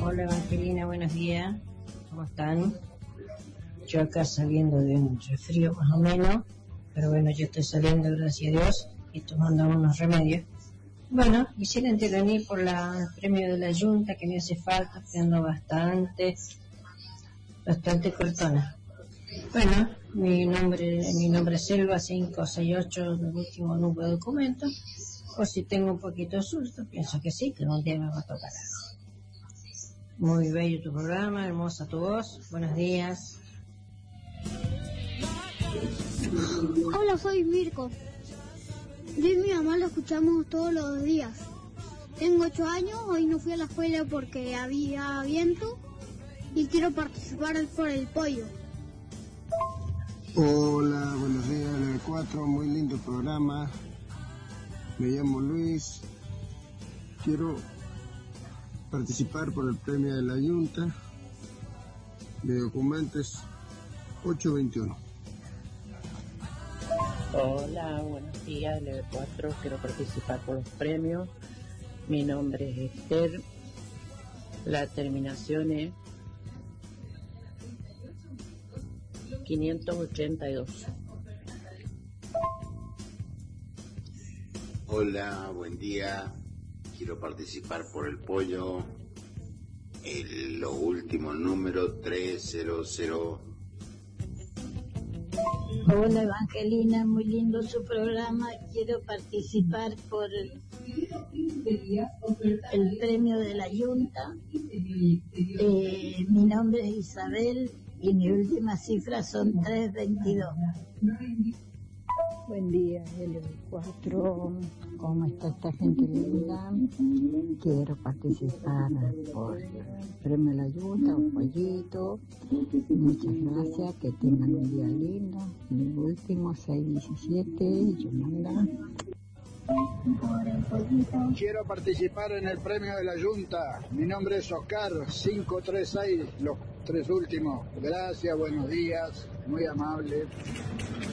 Hola Evangelina, buenos días. ¿Cómo están? Yo acá saliendo de un resfrío más o menos, pero bueno, yo estoy saliendo, gracias a Dios, y tomando unos remedios. Bueno, quisiera intervenir por el premio de la Junta que me hace falta, que ando bastante cortona. Bueno, mi nombre es Selva 568, el último número de documento. O si tengo un poquito de susto, pienso que sí, que un día me va a tocar algo. Muy bello tu programa, hermosa tu voz. Buenos días. Hola, soy Mirko. Yo y mi mamá lo escuchamos todos los días. Tengo 8 años, hoy no fui a la escuela porque había viento y quiero participar por el pollo. Hola, buenos días, 94, muy lindo programa. Me llamo Luis. Quiero participar por el premio de la Junta de documentos 821. Hola, buenos días, LB4, quiero participar por los premios. Mi nombre es Esther, la terminación es 582. Hola, buen día, quiero participar por el pollo, lo último número 300. Hola Evangelina, muy lindo su programa. Quiero participar por el premio de la Junta. Mi nombre es Isabel y mi última cifra son 322. Buen día, L4. ¿Cómo está esta gente linda? Quiero participar por el premio de la Junta, un pollito. Muchas gracias, que tengan un día lindo. Mi último 617, Yolanda. Quiero participar en el premio de la Junta. Mi nombre es Oscar, 536, los 3 últimos. Gracias, buenos días, muy amable.